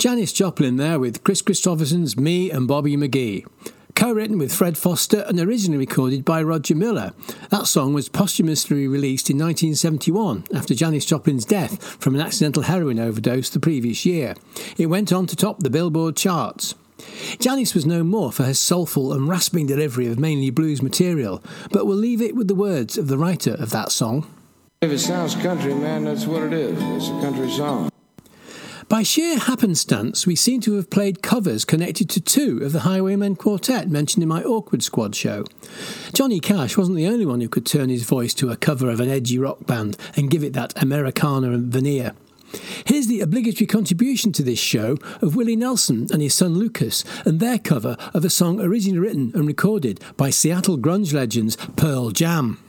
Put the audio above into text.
Janis Joplin there with Chris Christopherson's Me and Bobby McGee. Co-written with Fred Foster and originally recorded by Roger Miller. That song was posthumously released in 1971 after Janis Joplin's death from an accidental heroin overdose the previous year. It went on to top the Billboard charts. Janis was known more for her soulful and rasping delivery of mainly blues material, but we'll leave it with the words of the writer of that song. If it sounds country, man, that's what it is. It's a country song. By sheer happenstance, we seem to have played covers connected to two of the Highwaymen Quartet mentioned in my Awkward Squad show. Johnny Cash wasn't the only one who could turn his voice to a cover of an edgy rock band and give it that Americana and veneer. Here's the obligatory contribution to this show of Willie Nelson and his son Lucas and their cover of a song originally written and recorded by Seattle grunge legends Pearl Jam.